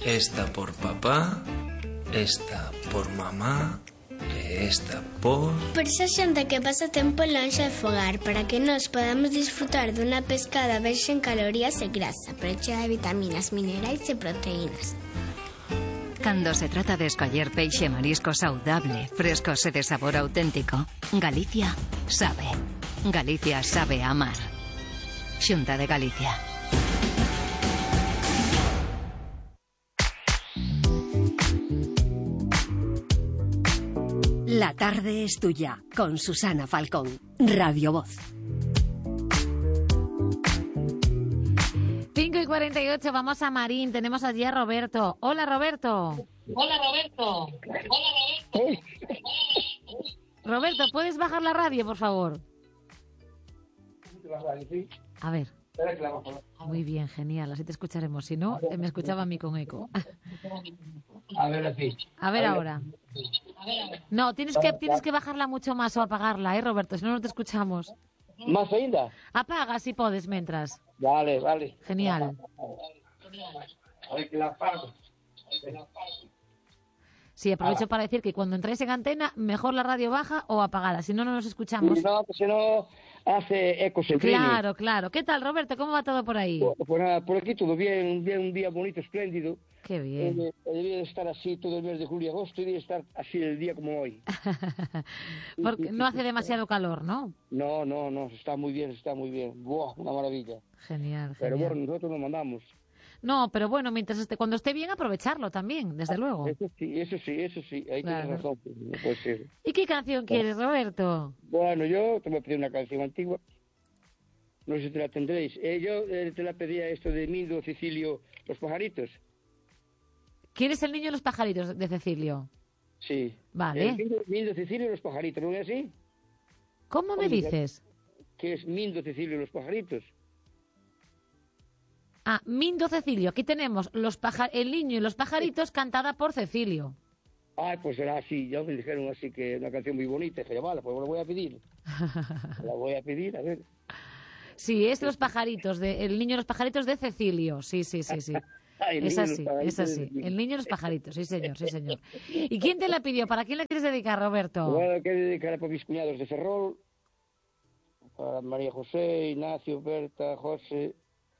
esta por papá, esta por mamá, e esta por... Por esa xente que pasa tempo lonxe de fogar, para que nós podamos disfrutar dunha pescada baixa en calorías e grasa, pero chea de vitaminas, minerais e proteínas. Cando se trata de escoller peixe e marisco saudable, frescos e de sabor auténtico, Galicia sabe. Galicia sabe amar. Xunta de Galicia. La tarde es tuya, con Susana Falcón, Radio Voz. 5:48, vamos a Marín, tenemos allí a Roberto. Hola, Roberto. Hola, Roberto. Hola, Roberto. Roberto, ¿puedes bajar la radio, por favor? A ver. Muy bien, genial, así te escucharemos. Si no, me escuchaba a mí con eco. A ver, así. A ver ahora. No, tienes que bajarla mucho más o apagarla, Roberto, si no, no te escuchamos. Más ainda? Apaga si podes mientras. Vale. Genial. A ver, que la apago. Sí, aprovecho para decir que cuando entráis en antena, mejor la radio baja o apagada, si no, no nos escuchamos. No, que si no hace eco siempre. Claro. ¿Qué tal, Roberto? ¿Cómo va todo por ahí? Pues nada, por aquí todo bien, un día bonito, espléndido. Qué bien. Debía de estar así todo el mes de julio y agosto y debía estar así el día como hoy. Porque no hace demasiado calor, ¿no? No, está muy bien. Buah, una maravilla. Genial. Pero bueno, nosotros nos mandamos. No, pero bueno, cuando esté bien, aprovecharlo también, desde luego. Eso sí, ahí tienes razón. No puede ser. ¿Y qué canción quieres, Roberto? Bueno, yo te voy a pedir una canción antigua. No sé si te la tendréis. Yo te la pedía esto de Mindo, Cecilio, Los Pajaritos. ¿Quién es el niño de los pajaritos de Cecilio? Sí. Vale. Mindo, Cecilio y Los Pajaritos, ¿no es así? ¿Cómo me dices? ¿Qué es Mindo, Cecilio y Los Pajaritos? Ah, Mindo, Cecilio. Aquí tenemos El niño y los pajaritos, cantada por Cecilio. Ay, pues era así. Ya me dijeron así que una canción muy bonita. Dije, vale, pues la voy a pedir. A ver. Sí, es Los pajaritos, El niño y los pajaritos de Cecilio. Sí. Ay, Es así. El niño y los pajaritos, sí señor. ¿Y quién te la pidió? ¿Para quién la quieres dedicar, Roberto? Bueno, quiero dedicar a mis cuñados de Ferrol, para María José, Ignacio, Berta, José,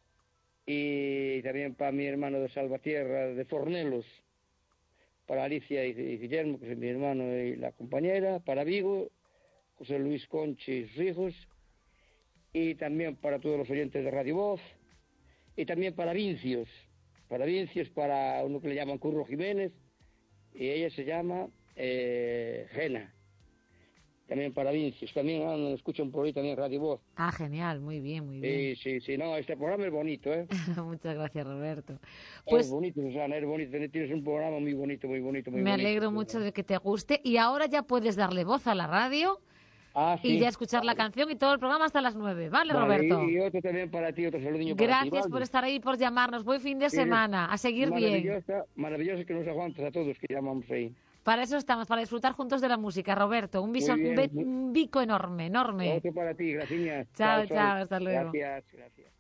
y también para mi hermano de Salvatierra, de Fornelos, para Alicia y Guillermo, que es mi hermano y la compañera, para Vigo, José Luis Conchi y sus hijos, y también para todos los oyentes de Radio Voz, y también para Vincios, para uno que le llaman Curro Jiménez, y ella se llama Gena. También para Vincios, también escuchan por ahí también Radio Voz. Ah, genial, muy bien. Sí, no, este programa es bonito, ¿eh? Muchas gracias, Roberto. Pues es bonito, Susana, es bonito, tienes un programa muy bonito. Me alegro mucho de que te guste, y ahora ya puedes darle voz a la radio. Sí. Y ya escuchar la canción y todo el programa hasta las 9. ¿Vale, Roberto? Y otro también para ti, otro saludinho para ti. Gracias por estar ahí y por llamarnos. Buen fin de semana. A seguir bien. Maravilloso que nos aguantes a todos que llamamos ahí. Para eso estamos, para disfrutar juntos de la música, Roberto. Un bico enorme. Otro para ti, gracias. Chao, hasta luego. Gracias.